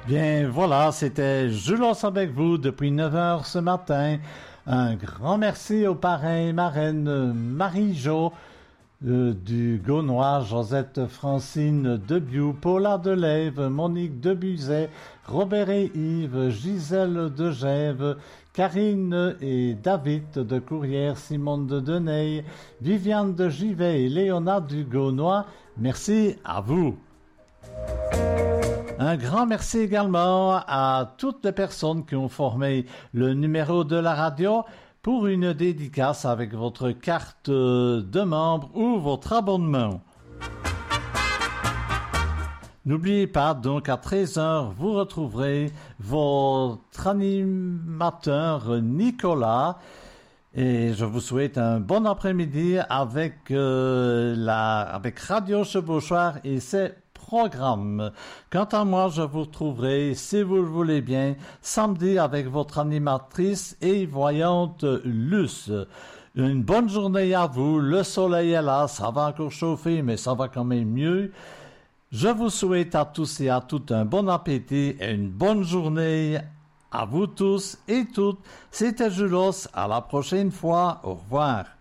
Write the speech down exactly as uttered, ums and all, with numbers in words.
Bien, voilà, c'était Julos avec vous depuis neuf heures ce matin. Un grand merci aux parrains et marraines Marie-Jo euh, du Gaunois, Josette Francine Debiou, Paula Delève, Monique Debuzet, Robert et Yves, Gisèle de Gève, Karine et David de Courrières, Simone de Deney, Viviane de Givet et Léonard du Gaunois. Merci à vous. Un grand merci également à toutes les personnes qui ont formé le numéro de la radio pour une dédicace avec votre carte de membre ou votre abonnement. N'oubliez pas, donc à treize heures, vous retrouverez votre animateur Nicolas. Et je vous souhaite un bon après-midi avec, euh, la, avec Radio Chevauchoir et ses programmes. Quant à moi, je vous retrouverai, si vous le voulez bien, samedi avec votre animatrice et voyante Luce. Une bonne journée à vous. Le soleil est là, ça va encore chauffer, mais ça va quand même mieux. Je vous souhaite à tous et à toutes un bon appétit et une bonne journée. À vous tous et toutes, c'était Julos. À la prochaine fois. Au revoir.